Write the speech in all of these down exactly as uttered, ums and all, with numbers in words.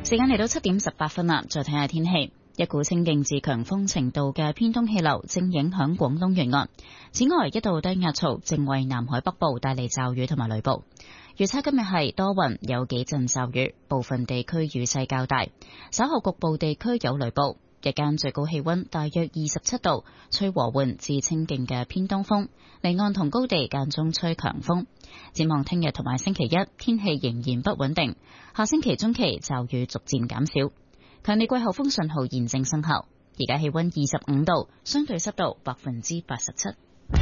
時間嚟到七點十八分啦，再睇下天氣。一股清勁至強風程度嘅偏東氣流正影響廣東沿岸，此外一道低壓槽正為南海北部帶嚟驟雨同埋雷暴。預測今日係多雲，有幾陣驟雨，部分地區雨勢較大，稍後局部地區有雷暴。日間最高氣溫大約二十七度，吹和緩至清勁嘅偏東風，離岸同高地間中吹強風。展望聽日同埋星期一，天氣仍然不穩定，下星期中期驟雨逐漸減少。強烈季候風信號現正生效，而家氣溫二十五度，相對濕度百分之八十七。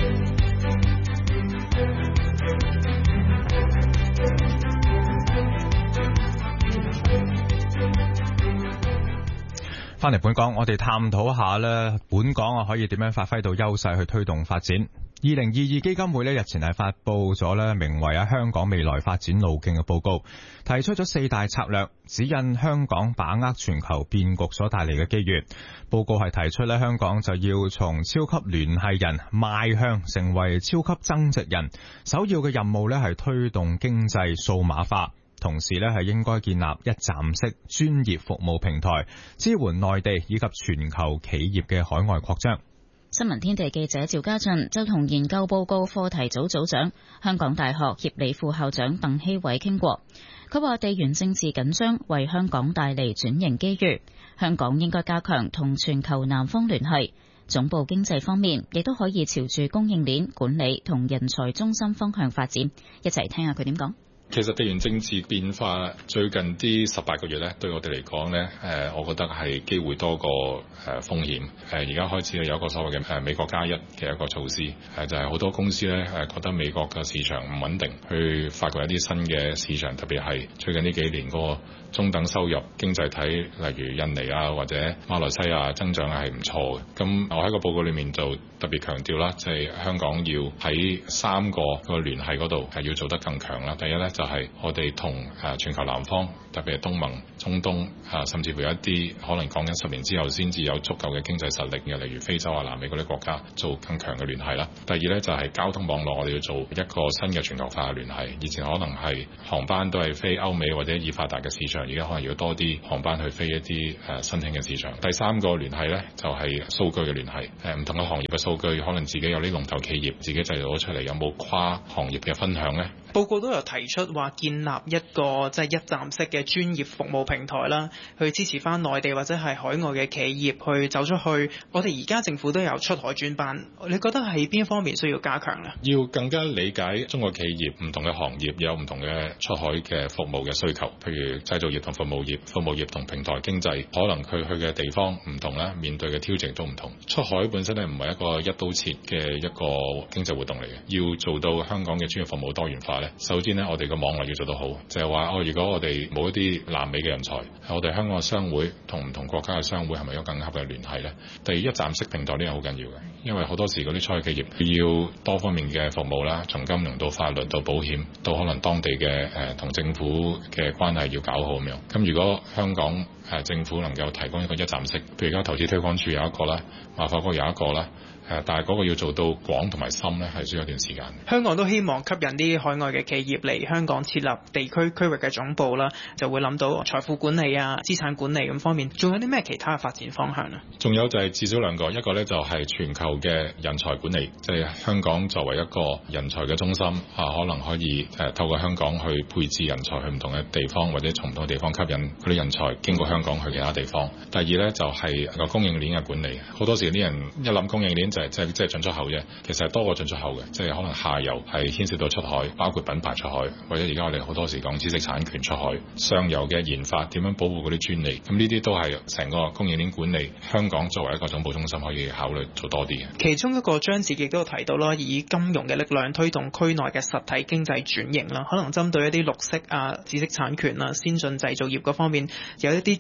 翻嚟本港，我哋探討下咧，本港啊可以點樣發揮到優勢去推動發展。二零二二基金會咧日前係發布咗咧名為啊香港未來發展路徑嘅報告，提出咗四大策略，指引香港把握全球變局所帶嚟嘅機遇。報告係提出咧香港就要從超級聯繫人邁向成為超級增值人，首要嘅任務咧係推動經濟數碼化。同時咧係應該建立一站式專業服務平台，支援內地以及全球企業嘅海外擴張。 新聞天地記者趙家俊就同研究報告課題組組長、香港大學協理副校長鄧希偉傾過。佢話地緣政治緊張為香港帶嚟轉型機遇，香港應該加強同全球南方聯繫。總部經濟方面亦都可以朝住供應鏈管理同人才中心方向發展。一齊聽下佢點講。 其實地緣政治變化最近啲十八個月咧，對我哋嚟講咧，誒，我覺得係機會多過誒風險。誒，而家開始有一個所謂嘅誒美國加一嘅一個措施，誒就係好多公司咧誒覺得美國嘅市場唔穩定，去發掘一啲新嘅市場，特別係最近呢幾年個中等收入經濟體，例如印尼啊或者馬來西亞增長係唔錯嘅。咁我喺個報告裏面就特別強調啦，即係香港要喺三個個聯繫嗰度係要做得更強啦。第一咧就係我哋同誒全球南方，特別係東盟、中東啊，甚至乎有一啲可能講緊十年之後先至有足夠嘅經濟實力嘅，例如非洲啊、南美嗰啲國家做更強嘅聯繫啦。第二咧就係交通網絡，我哋要做一個新嘅全球化嘅聯繫。以前可能係航班都係飛歐美或者已發達嘅市場，而家可能要多啲航班去飛一啲誒新興嘅市場。第三個聯繫咧就係數據嘅聯繫，誒唔同嘅行業嘅數據，可能自己有啲龍頭企業自己製造咗出嚟，有冇跨行業嘅分享咧？ 報告都有提出話建立一個即係一站式嘅專業服務平台啦，去支持翻內地或者係海外嘅企業去走出去。我哋而家政府都有出海專班，你覺得係邊方面需要加強呢？ 要更加理解中國企業唔同嘅行業有唔同嘅出海嘅服務嘅需求，譬如製造業同服務業、服務業同平台經濟，可能佢去嘅地方唔同啦，面對嘅挑戰都唔同。出海本身咧唔係一個一刀切嘅一個經濟活動嚟嘅，要做到香港嘅專業服務多元化咧，首先咧我哋嘅網絡要做得好，就係話哦，如果我哋冇一啲南美嘅人才，我哋香港嘅商會同唔同國家嘅商會係咪有更合嘅聯繫咧？第二，一站式平台呢樣好緊要嘅，因為好多時嗰啲出海企業要多方面嘅服務啦，從金融到法律到保險，到可能當地嘅誒同政府嘅關係要搞好咁樣。咁如果香港誒、呃、政府能夠提供一個一站式，譬如而家投資推廣署有一個啦，貿發局有一個啦。誒，但係嗰個要做到廣同埋深咧，係需要一段時間。 香港都希望吸引啲海外嘅企業嚟香港設立地區區域嘅總部啦，就會諗到財富管理啊、資產管理咁方面，仲有啲咩其他嘅發展方向啊？ 仲有就係至少兩個，一個咧就係全球嘅人才管理，即係香港作為一個人才嘅中心啊，可能可以誒透過香港去配置人才去唔同嘅地方，或者從唔同嘅地方吸引嗰啲人才經過香港去其他地方。第二咧就係個供應鏈嘅管理，好多時啲人一諗供應鏈就係即係即係進出口啫，其實係多過進出口嘅，即係可能下游係牽涉到出海，包括品牌出海，或者而家我哋好多時講知識產權出海，上游嘅研發點樣保護嗰啲專利，咁呢啲都係成個供應鏈管理，香港作為一個總部中心可以考慮做多啲嘅。 其中一個章節亦都有提到啦，以金融嘅力量推動區內嘅實體經濟轉型啦，可能針對一啲綠色啊、知識產權啊、先進製造業嗰方面有一啲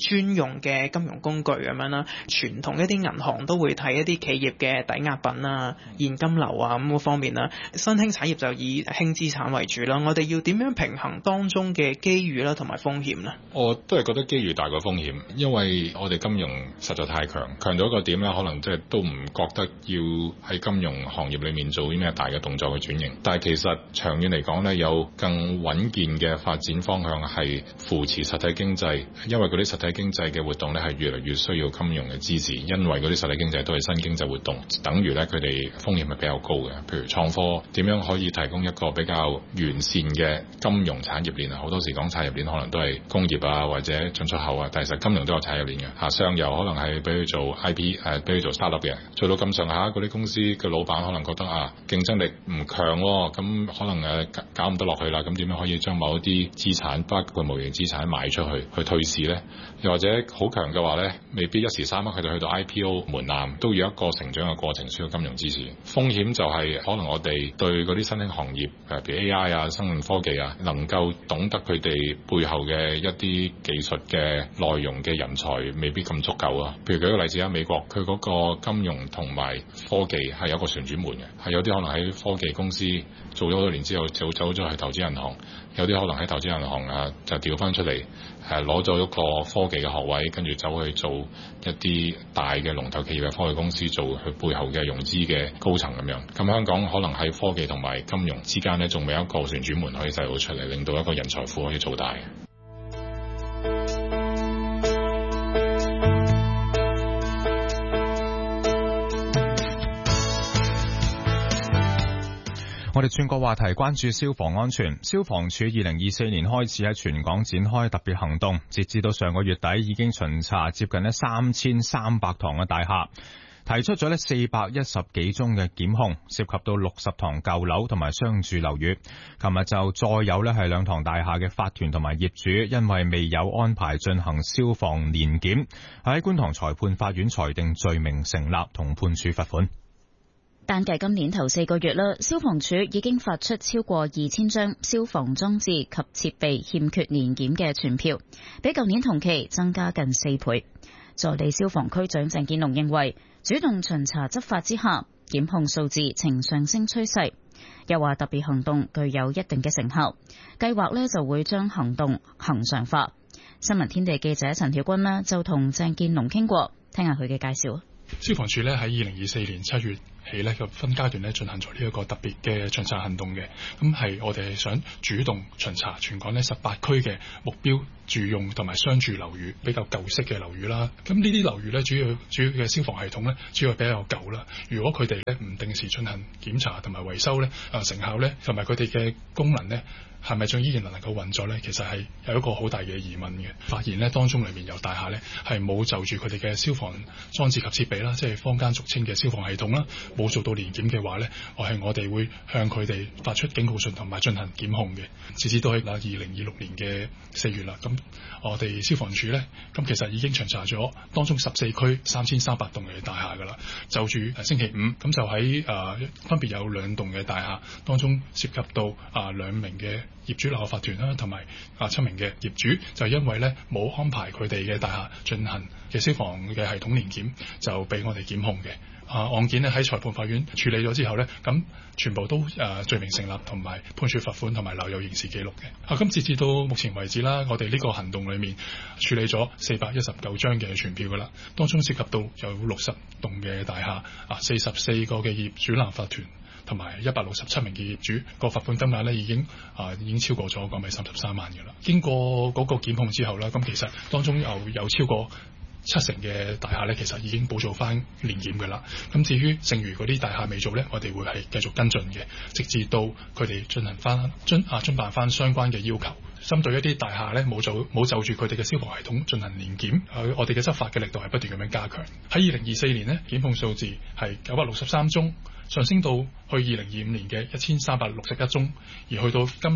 專用嘅金融工具咁樣啦。傳統一啲銀行都會睇一啲企業嘅抵押品啊、現金流啊咁個方面啦。新興產業就以輕資產為主啦。我哋要點樣平衡當中嘅機遇啦同埋風險呢？ 我都係覺得機遇大過風險，因為我哋金融實在太強，強到一個點咧，可能即係都唔覺得要喺金融行業裏面做啲咩大嘅動作去轉型。但係其實長遠嚟講咧，有更穩健嘅發展方向係扶持實體經濟，因為嗰啲實體經濟嘅活動咧係越嚟越需要金融嘅支持，因為嗰啲實體經濟都係新經濟活動，等於咧佢哋風險係比較高嘅。譬如創科點樣可以提供一個比較完善嘅金融產業鏈啊？好多時講產業鏈可能都係工業啊或者進出口啊，但係實金融都有產業鏈嘅嚇。上游可能係俾佢做 I P 誒，俾佢做 startup 嘅，做到咁上下嗰啲公司嘅老闆可能覺得啊競爭力唔強喎，咁可能誒搞唔得落去啦。咁點樣可以將某一啲資產包括無形資產賣出去去退市呢？又或者好強嘅話呢，未必一時三刻佢哋去到 I P O 門檻，都要一個成長嘅過程，需要金融支持。風險就係可能我哋對嗰啲新興行業，譬如 A I 啊、生命科技啊，能夠懂得佢哋背後嘅一啲技術嘅內容嘅人才未必咁足夠啊。譬如舉個例子啊，美國佢嗰個金融同埋科技係有一個旋轉門嘅，係有啲可能喺科技公司做咗好多年之後就走咗去投資銀行，有啲可能喺投資銀行啊就調翻出嚟，誒攞咗一個科技嘅學位，跟住走去做一啲大嘅龍頭企業嘅科技公司做佢背後嘅融資嘅高層咁樣。咁香港可能喺科技同埋金融之間呢，仲未有一個旋轉門可以製造出嚟，令到一個人才庫可以做大。 我哋轉個話題，關注消防安全。消防處二零二四年開始喺全港展開特別行動，截至到上個月底已經巡查接近咧三千三百幢嘅大廈，提出咗咧四百一十幾宗嘅檢控，涉及到六十幢舊樓同埋商住樓宇。琴日就再有咧係兩幢大廈嘅法團同埋業主，因為未有安排進行消防年檢，喺觀塘裁判法院裁定罪名成立同判處罰款。 單計今年頭四個月啦，消防處已經發出超過二千張消防裝置及設備欠缺年檢嘅傳票，比舊年同期增加近四倍。助理消防區長鄭建龍認為，主動巡查執法之下，檢控數字呈上升趨勢。又話特別行動具有一定嘅成效，計劃呢就會將行動恆常化。新聞天地記者陳曉君呢就同鄭建龍傾過，聽下佢嘅介紹。 消防處呢喺二零二四年七月起呢個分階段呢進行咗呢一個特別嘅巡查行動嘅，咁係我哋係想主動巡查全港呢十八區嘅目標住用同埋商住樓宇，比較舊式嘅樓宇啦。咁呢啲樓宇呢，主要主要嘅消防系統呢，主要比較舊啦。如果佢哋呢唔定時進行檢查同埋維修呢，啊成效呢同埋佢哋嘅功能呢，係咪仲依然能夠運作呢？其實係有一個好大嘅疑問嘅。發現呢，當中裏面有大廈呢，係冇就住佢哋嘅消防裝置及設備啦，即係坊間俗稱嘅消防系統啦，冇做到年檢嘅話呢，我係我哋會向佢哋發出警告信同埋進行檢控嘅。截至到喺嗱二零二六年嘅四月啦，咁我哋消防處呢，咁其實已經巡查咗當中十四區三千三百棟嘅大廈噶啦。就住星期五咁就喺誒、呃、分別有兩棟嘅大廈當中涉及到啊、呃、兩名嘅業主立案法團啦，同埋啊七名嘅業主，就因為咧冇安排佢哋嘅大廈進行嘅消防嘅系統年檢，就俾我哋檢控嘅。啊案件咧喺裁判法院處理咗之後咧，咁全部都誒、呃、罪名成立，同埋判處罰款，同埋留有刑事記錄嘅。啊咁截至到目前為止啦，我哋呢個行動裏面處理咗四百一十九張嘅傳票噶啦，當中涉及到有六十棟嘅大廈，啊四十四個嘅業主立案法團，同埋一百六十七名嘅業主，個罰款金額咧已經啊已經超過咗港幣三十三萬嘅啦。經過嗰個檢控之後啦，咁其實當中又有超過七成嘅大廈咧，其實已經補做翻年檢嘅啦。咁至於剩餘嗰啲大廈未做咧，我哋會係繼續跟進嘅，直至到佢哋進行翻遵啊遵辦翻相關嘅要求。針對一啲大廈咧冇就冇就住佢哋嘅消防系統進行年檢，呃、我哋嘅執法嘅力度係不斷咁樣加強。喺二零二四年呢，檢控數字係九百六十三宗，上升到去二零二五年嘅一千三百六十一宗，而去到今年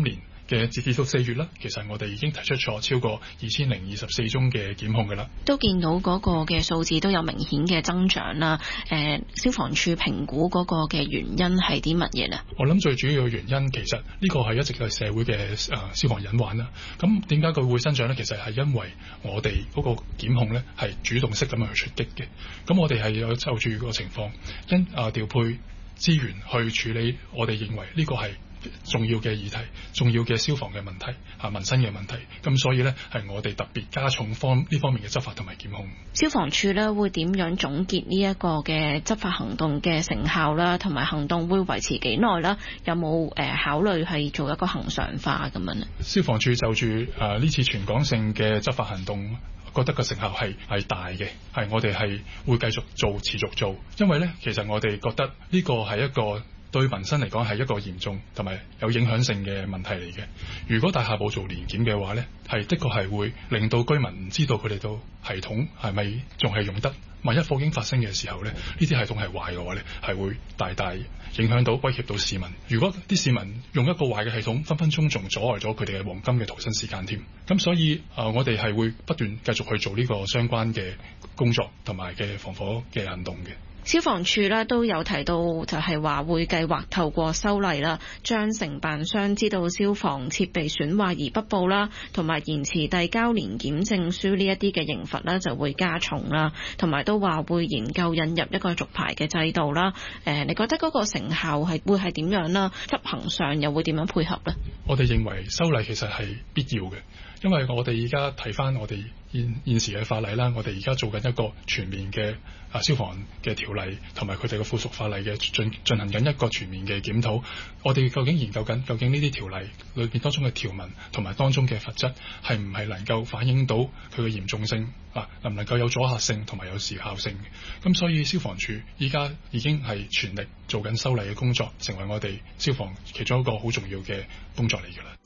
嘅截至到四月啦，其實我哋已經提出咗超過二千零二十四宗嘅檢控㗎啦。 都見到嗰個嘅數字都有明顯嘅增長啦。誒、呃，消防處評估嗰個嘅原因係啲乜嘢呢？ 我諗最主要嘅原因其實呢個係一直係社會嘅誒、呃、消防隱患啦。咁點解佢會增長呢？其實係因為我哋嗰個檢控呢係主動式咁樣去出擊嘅。咁我哋係有就住個情況，因啊調配資源去處理我哋認為呢個係重要嘅議題，重要嘅消防嘅問題啊，民生嘅問題。咁所以呢，係我哋特別加重方呢方面嘅執法同埋檢控。 消防處呢會點樣總結呢一個嘅執法行動嘅成效啦，同埋行動會維持幾耐啦？有冇誒、呃、考慮係做一個恆常化咁樣呢？ 消防處就住誒呢次全港性嘅執法行動，覺得個成效係係大嘅，係我哋係會繼續做，持續做。因為呢，其實我哋覺得呢個係一個對民生嚟講係一個嚴重同埋有影響性嘅問題嚟嘅。如果大廈冇做年檢嘅話呢，係的確係會令到居民唔知道佢哋到系統係咪仲係用得。萬一火警發生嘅時候呢，呢啲系統係壞嘅話呢，係會大大影響到威脅到市民。如果啲市民用一個壞嘅系統，分分鐘仲阻礙咗佢哋嘅黃金嘅逃生時間添。咁所以啊、呃，我哋係會不斷繼續去做呢個相關嘅工作同埋嘅防火嘅行動嘅。 消防處咧都有提到，就係話會計劃透過修例啦，將承辦商知道消防設備損壞而不報啦，同埋延遲遞交年檢證書呢一啲嘅刑罰咧就會加重啦，同埋都話會研究引入一個續牌嘅制度啦。誒，你覺得嗰個成效係會係點樣啦？執行上又會點樣配合呢？ 我哋認為修例其實係必要嘅，因為我哋而家睇翻我哋現現時嘅法例啦，我哋而家做緊一個全面嘅啊消防嘅條例，同埋佢哋嘅附屬法例嘅進進行緊一個全面嘅檢討。我哋究竟研究緊究竟呢啲條例裏邊當中嘅條文同埋當中嘅罰則係唔係能夠反映到佢嘅嚴重性啊？能唔能夠有阻嚇性同埋有時效性？咁所以消防處依家已經係全力做緊修例嘅工作，成為我哋消防其中一個好重要嘅工作嚟㗎啦。